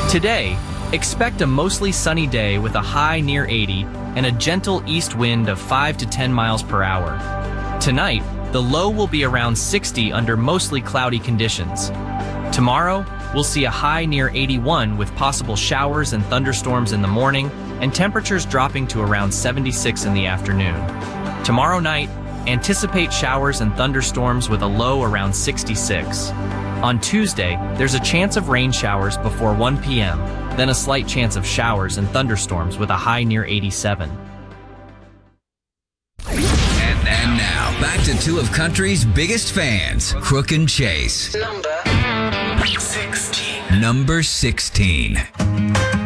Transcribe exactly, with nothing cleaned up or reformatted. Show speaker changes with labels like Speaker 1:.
Speaker 1: Today, expect a mostly sunny day with a high near eighty and a gentle east wind of five to ten miles per hour. Tonight, the low will be around sixty under mostly cloudy conditions. Tomorrow, we'll see a high near eighty-one with possible showers and thunderstorms in the morning and temperatures dropping to around seventy-six in the afternoon. Tomorrow night, anticipate showers and thunderstorms with a low around sixty-six. On Tuesday, there's a chance of rain showers before one p m, then a slight chance of showers and thunderstorms with a high near eighty-seven.
Speaker 2: And now, and now back to two of country's biggest fans, Crook and Chase.
Speaker 3: Number sixteen.
Speaker 2: Number sixteen.